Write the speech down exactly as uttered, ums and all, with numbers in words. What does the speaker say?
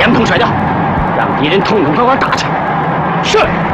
烟棚甩掉，让敌人痛痛快快打去。是。